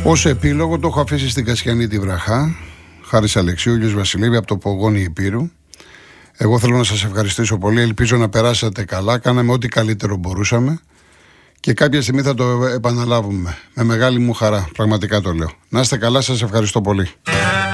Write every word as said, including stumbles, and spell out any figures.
Ως επίλογο το έχω αφήσει στην Κασιανή τη Βραχά. Χάρης Αλεξίου, Γιώργος Βασιλεύη από το Πογόνι Υπήρου. Εγώ θέλω να σας ευχαριστήσω πολύ. Ελπίζω να περάσατε καλά. Κάναμε ό,τι καλύτερο μπορούσαμε. Και κάποια στιγμή θα το επαναλάβουμε. Με μεγάλη μου χαρά. Πραγματικά το λέω. Να είστε καλά, σας ευχαριστώ πολύ.